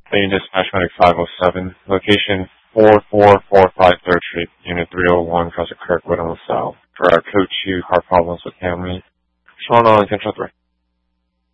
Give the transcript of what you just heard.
Main Dispatch Medic 507, location 4445 3rd Street, Unit 301, Crescent Kirkwood on the South. For our Code 2 car problems with Camry. Sean on Control 3.